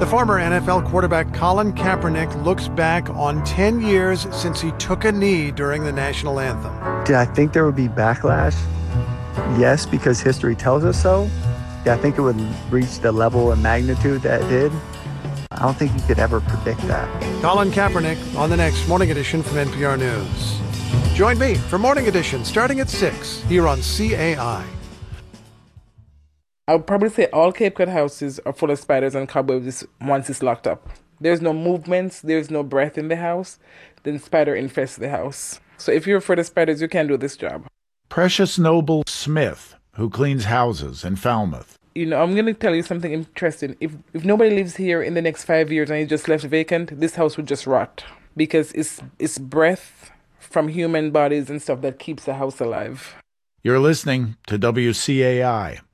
The former NFL quarterback Colin Kaepernick looks back on 10 years since he took a knee during the national anthem. Did I think there would be backlash? Yes, because history tells us so. I think it would reach the level and magnitude that it did. I don't think you could ever predict that. Colin Kaepernick on the next Morning Edition from NPR News. Join me for Morning Edition starting at 6 here on CAI. I would probably say all Cape Cod houses are full of spiders and cobwebs once it's locked up. There's no movements, there's no breath in the house, then spider infests the house. So if you're afraid of spiders, you can't do this job. Precious Noble Smith, who cleans houses in Falmouth. You know, I'm going to tell you something interesting. If nobody lives here in the next 5 years and it's just left vacant, this house would just rot. Because it's breath from human bodies and stuff that keeps the house alive. You're listening to WCAI.